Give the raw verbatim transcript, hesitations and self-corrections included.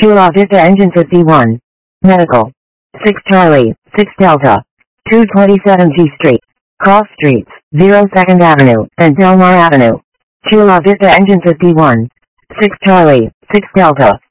Chula Vista Engine fifty-one. Medical. six Charlie, six Delta. two twenty-seven G Street. Cross Streets, zero second Avenue, and Delmar Avenue. Chula Vista Engine fifty-one. six Charlie, six Delta.